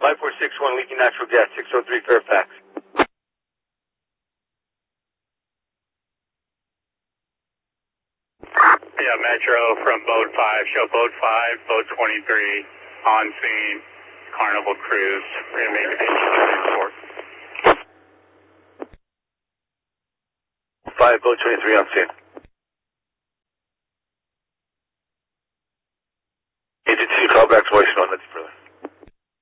5461, leaking natural gas, 603 Fairfax. Yeah, Metro from boat 5. Show boat 5, boat 23 on scene. Carnival Cruise. We're going to make a report. 5, boat 23 on scene.